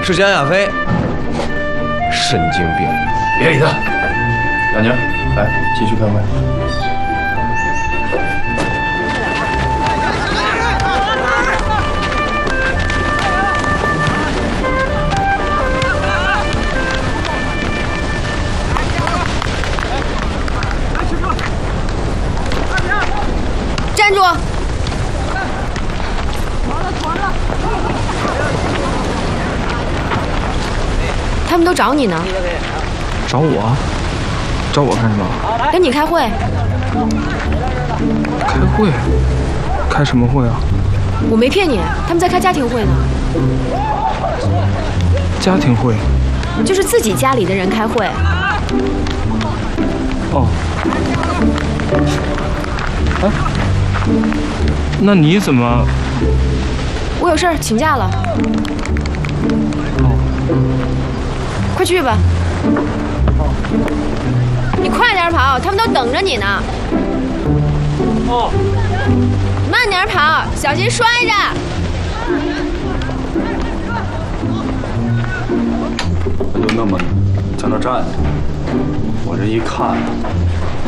是江亚飞，神经病！别理他。 亚宁，来继续开会。 站住！他们都找你呢。 找我？找我干什么？ 跟你开会。 开会？开什么会啊？ 我没骗你，他们在开家庭会呢。 家庭会？ 就是自己家里的人开会。 哦。哎，那你怎么？ 我有事儿请假了。 哦。 快去吧。你快点跑，他们都等着你呢。 哦。 慢点跑，小心摔着。 他就那么在那站着，我这一看，